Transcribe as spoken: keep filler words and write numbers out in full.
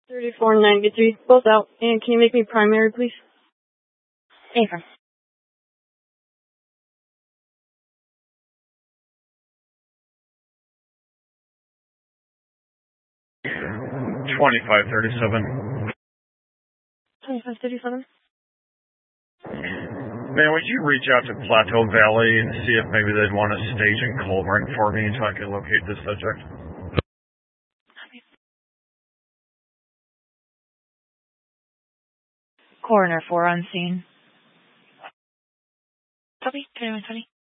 thirty-four ninety-three, both out. And can you make me primary, please? Affirm. twenty-five thirty-seven. twenty-five thirty-seven. Man, would you reach out to Plateau Valley and see if maybe they'd want to stage in Colburn for me so I can locate this subject? Coroner four on scene. Copy. twenty-one twenty.